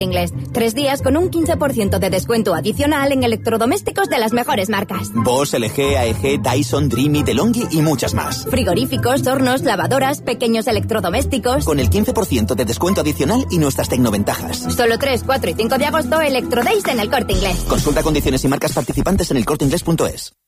Inglés. 3 días con un 15% de descuento adicional en electrodomésticos de las mejores marcas. Bosch, LG, AEG, Dyson, Dreamy, DeLonghi y muchas más. Frigoríficos, hornos, lavadoras, pequeños electrodomésticos. Con el 15% de descuento adicional y nuestras tecnoventajas. Solo 3, 4 y 5 de agosto, Electrodays en El Corte Inglés. Consulta condiciones y marcas participantes en elcorteinglés.es.